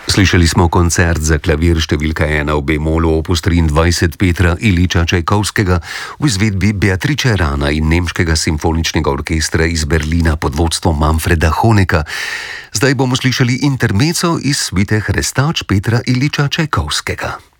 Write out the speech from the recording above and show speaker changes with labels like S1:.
S1: Slišali smo koncert za klavir številka 1 v B-molu opus 23 Petra Iljiča Čajkovskega v izvedbi Beatrice Rana in Nemškega simfoničnega orkestra iz Berlina pod vodstvom Manfreda Honeka. Zdaj bomo slišali intermezzo iz svite Hrestač Petra Iljiča Čajkovskega.